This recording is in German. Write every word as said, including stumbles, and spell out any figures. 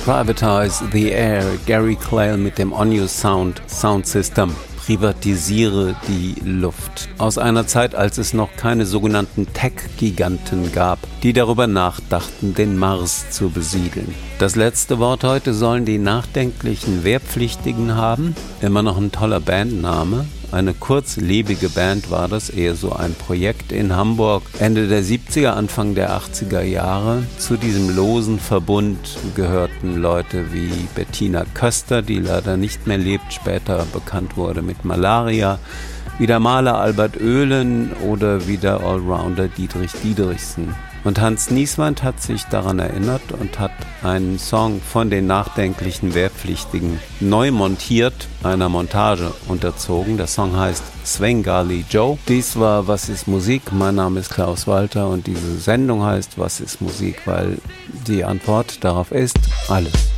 Privatize the Air, Gary Clayle mit dem On You Sound Sound System. Privatisiere die Luft. Aus einer Zeit, als es noch keine sogenannten Tech-Giganten gab, die darüber nachdachten, den Mars zu besiedeln. Das letzte Wort heute sollen die nachdenklichen Wehrpflichtigen haben. Immer noch ein toller Bandname. Eine kurzlebige Band war das, eher so ein Projekt in Hamburg. Ende der siebziger, Anfang der achtziger Jahre. Zu diesem losen Verbund gehörten Leute wie Bettina Köster, die leider nicht mehr lebt, später bekannt wurde mit Malaria, wie der Maler Albert Oehlen oder wie der Allrounder Dietrich Diedrichsen. Und Hans Nieswand hat sich daran erinnert und hat einen Song von den nachdenklichen Wehrpflichtigen neu montiert, einer Montage unterzogen. Der Song heißt Svengali Joe. Dies war Was ist Musik? Mein Name ist Klaus Walter und diese Sendung heißt Was ist Musik? Weil die Antwort darauf ist alles.